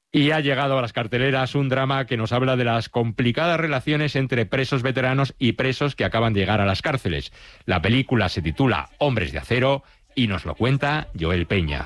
Y ha llegado a las carteleras un drama que nos habla de las complicadas relaciones entre presos veteranos y presos que acaban de llegar a las cárceles. La película se titula Hombres de Acero y nos lo cuenta Joel Peña.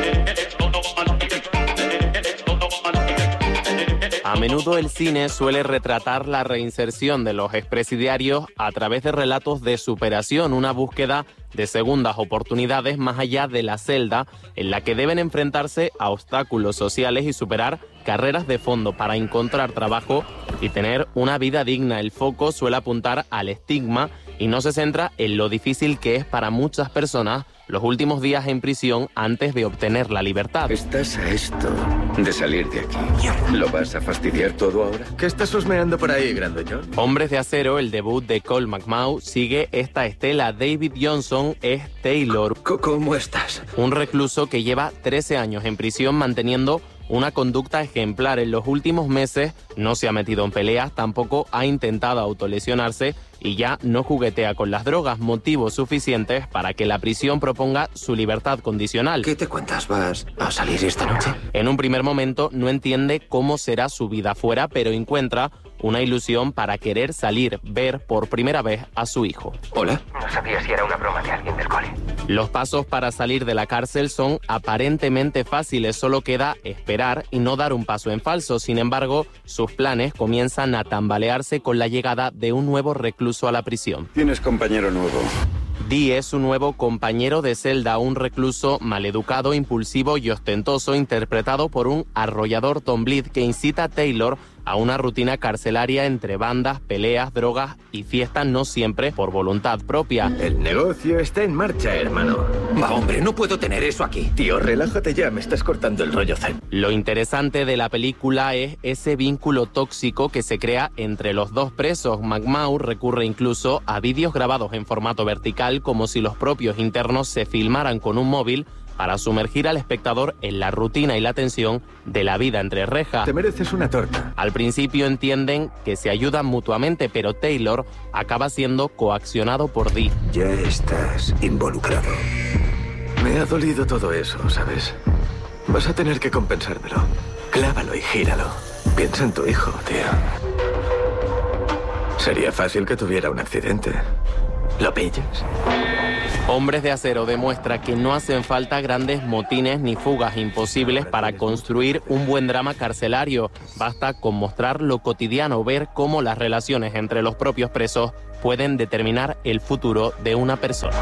A menudo el cine suele retratar la reinserción de los expresidiarios a través de relatos de superación, una búsqueda de segundas oportunidades más allá de la celda, en la que deben enfrentarse a obstáculos sociales y superar carreras de fondo para encontrar trabajo y tener una vida digna. El foco suele apuntar al estigma y no se centra en lo difícil que es para muchas personas los últimos días en prisión antes de obtener la libertad. Estás a esto de salir de aquí. ¿Lo vas a fastidiar todo ahora? ¿Qué estás husmeando por ahí, grandullón? Hombres de Acero, el debut de Cole McMahon, sigue esta estela. David Johnson es Taylor. ¿Cómo estás? Un recluso que lleva 13 años en prisión manteniendo una conducta ejemplar. En los últimos meses no se ha metido en peleas, tampoco ha intentado autolesionarse y ya no juguetea con las drogas, motivos suficientes para que la prisión proponga su libertad condicional. ¿Qué te cuentas? ¿Vas a salir esta noche? En un primer momento no entiende cómo será su vida fuera, pero encuentra una ilusión para querer salir, ver por primera vez a su hijo. ¿Hola? No sabía si era una broma de alguien del cole. Los pasos para salir de la cárcel son aparentemente fáciles, solo queda esperar y no dar un paso en falso. Sin embargo, sus planes comienzan a tambalearse con la llegada de un nuevo recluso a la prisión. Tienes compañero nuevo. Dee es su nuevo compañero de celda, un recluso maleducado, impulsivo y ostentoso, interpretado por un arrollador Tom Blyth que incita a Taylor a una rutina carcelaria entre bandas, peleas, drogas y fiestas, no siempre por voluntad propia. El negocio está en marcha, hermano. Va, hombre, no puedo tener eso aquí. Tío, relájate ya, me estás cortando el rollo zen. Lo interesante de la película es ese vínculo tóxico que se crea entre los dos presos. McMahon recurre incluso a vídeos grabados en formato vertical, como si los propios internos se filmaran con un móvil, para sumergir al espectador en la rutina y la tensión de la vida entre rejas. Te mereces una torta. Al principio entienden que se ayudan mutuamente, pero Taylor acaba siendo coaccionado por Dee. Ya estás involucrado. Me ha dolido todo eso, ¿sabes? Vas a tener que compensármelo. Clávalo y gíralo. Piensa en tu hijo, tío. Sería fácil que tuviera un accidente. ¿Lo pillas? Hombres de Acero demuestra que no hacen falta grandes motines ni fugas imposibles para construir un buen drama carcelario. Basta con mostrar lo cotidiano, ver cómo las relaciones entre los propios presos pueden determinar el futuro de una persona.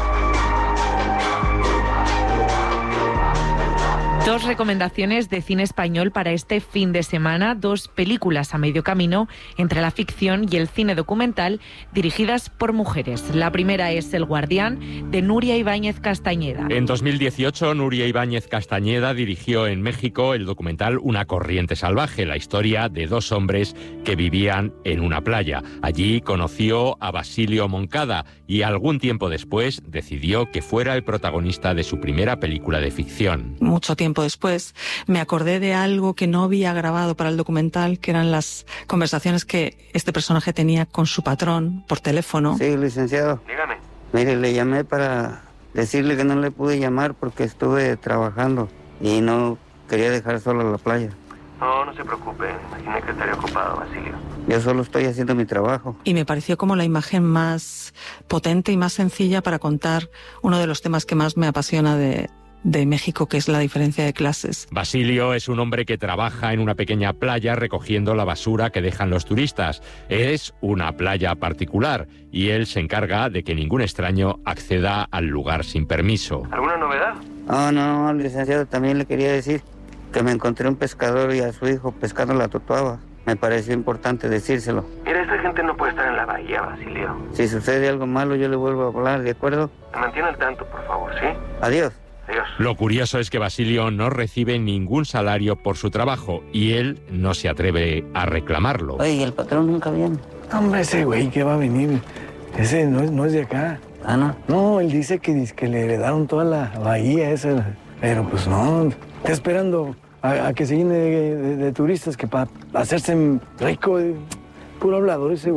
Dos recomendaciones de cine español para este fin de semana, dos películas a medio camino entre la ficción y el cine documental dirigidas por mujeres. La primera es El Guardián, de Nuria Ibáñez Castañeda. En 2018, Nuria Ibáñez Castañeda dirigió en México el documental Una corriente salvaje, la historia de dos hombres que vivían en una playa. Allí conoció a Basilio Moncada y algún tiempo después decidió que fuera el protagonista de su primera película de ficción. Mucho tiempo después me acordé de algo que no había grabado para el documental, que eran las conversaciones que este personaje tenía con su patrón por teléfono. Sí, licenciado. Dígame. Mire, le llamé para decirle que no le pude llamar porque estuve trabajando y no quería dejar solo a la playa. No, no se preocupe. Imaginé que estaría ocupado, Basilio. Yo solo estoy haciendo mi trabajo. Y me pareció como la imagen más potente y más sencilla para contar uno de los temas que más me apasiona de México, que es la diferencia de clases. Basilio es un hombre que trabaja en una pequeña playa recogiendo la basura que dejan los turistas. Es una playa particular y él se encarga de que ningún extraño acceda al lugar sin permiso. ¿Alguna novedad? No, licenciado, también le quería decir que me encontré un pescador y a su hijo pescando la totuaba. Me pareció importante decírselo. Mira, esta gente no puede estar en la bahía, Basilio. Si sucede algo malo, yo le vuelvo a hablar, ¿de acuerdo? Me mantiene al tanto, por favor, ¿sí? Adiós. Adiós. Lo curioso es que Basilio no recibe ningún salario por su trabajo y él no se atreve a reclamarlo. Oye, el patrón nunca viene. Hombre, ese güey que va a venir, ese no es de acá. Ah, ¿no? No, él dice que le heredaron toda la bahía esa, pero pues no, está esperando a que se llene de turistas que para hacerse rico, puro hablador ese güey.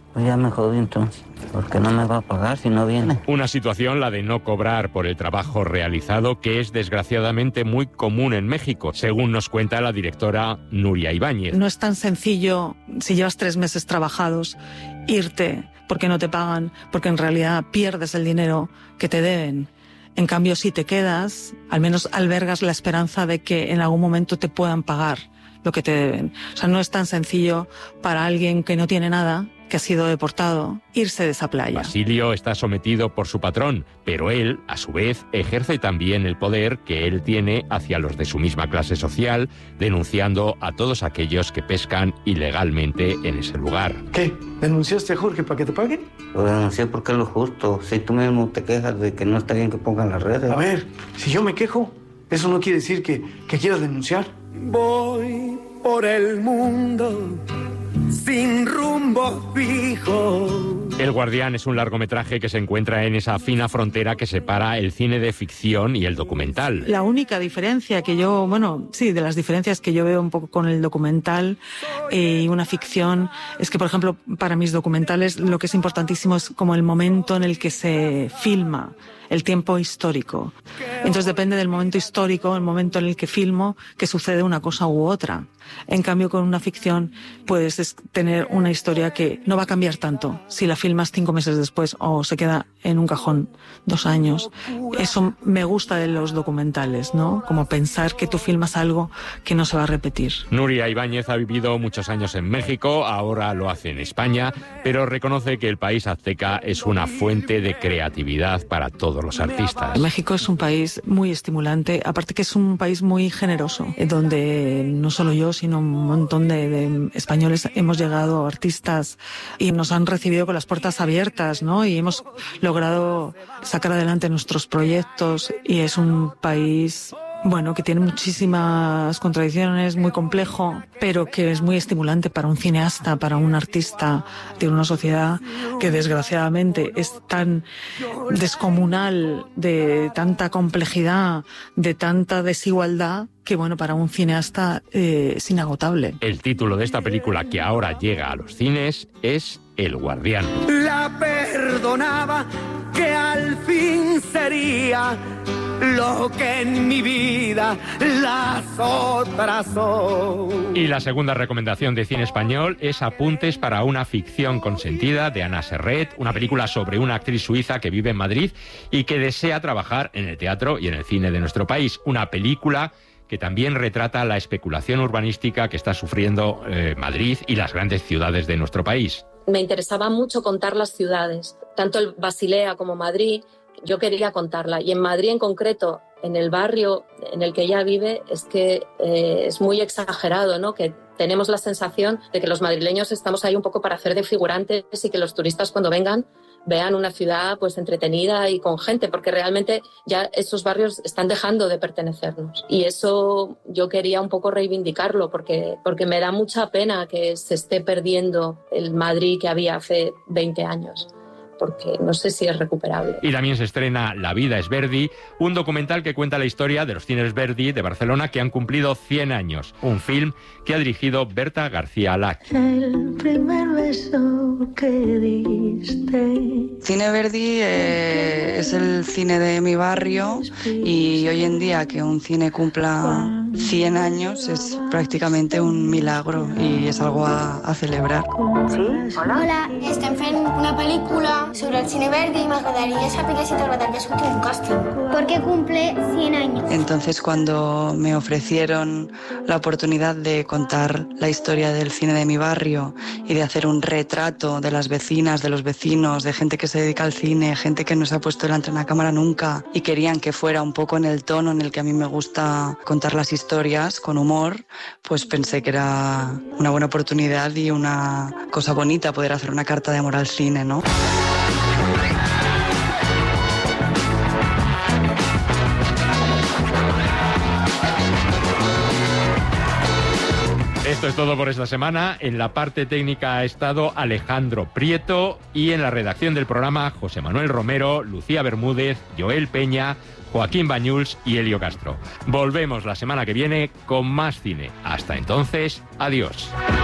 Pues ya me jodí entonces, porque no me va a pagar si no viene. Una situación, la de no cobrar por el trabajo realizado, que es desgraciadamente muy común en México, según nos cuenta la directora Nuria Ibáñez. No es tan sencillo, si llevas 3 meses trabajados, irte porque no te pagan, porque en realidad pierdes el dinero que te deben. En cambio, si te quedas, al menos albergas la esperanza de que en algún momento te puedan pagar lo que te deben. O sea, no es tan sencillo para alguien que no tiene nada, que ha sido deportado, irse de esa playa. Basilio está sometido por su patrón, pero él, a su vez, ejerce también el poder que él tiene hacia los de su misma clase social, denunciando a todos aquellos que pescan ilegalmente en ese lugar. ¿Qué? ¿Denunciaste a Jorge para que te paguen? Lo denuncié porque es lo justo. Si tú mismo te quejas de que no está bien que pongan las redes. A ver, si yo me quejo, eso no quiere decir que quieras denunciar. Voy por el mundo sin rumbo fijo. El Guardián es un largometraje que se encuentra en esa fina frontera que separa el cine de ficción y el documental. La única diferencia que yo, de las diferencias que yo veo un poco con el documental y una ficción, es que, por ejemplo, para mis documentales lo que es importantísimo es como el momento en el que se filma, el tiempo histórico. Entonces depende del momento histórico, el momento en el que filmo, que sucede una cosa u otra. En cambio, con una ficción puedes tener una historia que no va a cambiar tanto si la filmas 5 meses después o se queda en un cajón 2 años. Eso me gusta de los documentales, ¿no? Como pensar que tú filmas algo que no se va a repetir. Nuria Ibáñez ha vivido muchos años en México, ahora lo hace en España, pero reconoce que el país azteca es una fuente de creatividad para todos los artistas. México es un país muy estimulante, aparte que es un país muy generoso, donde no solo yo, sino un montón de españoles hemos llegado, artistas, y nos han recibido con las puertas abiertas, ¿no? Y hemos logrado sacar adelante nuestros proyectos, y es un país que tiene muchísimas contradicciones, muy complejo, pero que es muy estimulante para un cineasta, para un artista de una sociedad que desgraciadamente es tan descomunal, de tanta complejidad, de tanta desigualdad, que para un cineasta es inagotable. El título de esta película, que ahora llega a los cines, es El Guardián. La perdonaba, que al fin sería lo que en mi vida las otras son. Y la segunda recomendación de cine español es Apuntes para una ficción consentida, de Ana Serret, una película sobre una actriz suiza que vive en Madrid y que desea trabajar en el teatro y en el cine de nuestro país. Una película que también retrata la especulación urbanística que está sufriendo Madrid y las grandes ciudades de nuestro país. Me interesaba mucho contar las ciudades, tanto el Basilea como Madrid. Yo quería contarla, y en Madrid en concreto, en el barrio en el que ella vive, es que es muy exagerado, ¿no? Que tenemos la sensación de que los madrileños estamos ahí un poco para hacer de figurantes y que los turistas cuando vengan vean una ciudad pues entretenida y con gente, porque realmente ya esos barrios están dejando de pertenecernos. Y eso yo quería un poco reivindicarlo, porque me da mucha pena que se esté perdiendo el Madrid que había hace 20 años. Porque no sé si es recuperable. Y también se estrena La vida es Verdi, un documental que cuenta la historia de los cines Verdi de Barcelona que han cumplido 100 años. Un film que ha dirigido Berta García Lac. El primer beso que diste. Cine Verdi es el cine de mi barrio, y hoy en día que un cine cumpla 100 años es prácticamente un milagro y es algo a celebrar. Sí, hola. Hola, estem fent una pel·lícula sobre el cine Verdi y m'agradaria saber si t'agradaria sortir un casting. Porque cumple 100 años. Entonces, cuando me ofrecieron la oportunidad de contar la historia del cine de mi barrio y de hacer un retrato de las vecinas, de los vecinos, de gente que se dedica al cine, gente que no se ha puesto delante de una cámara nunca, y querían que fuera un poco en el tono en el que a mí me gusta contar las historias, con humor, pues pensé que era una buena oportunidad y una cosa bonita poder hacer una carta de amor al cine, ¿no? Esto es todo por esta semana. En la parte técnica ha estado Alejandro Prieto y en la redacción del programa José Manuel Romero, Lucía Bermúdez, Joel Peña, Joaquín Bañuls y Elio Castro. Volvemos la semana que viene con más cine. Hasta entonces, adiós.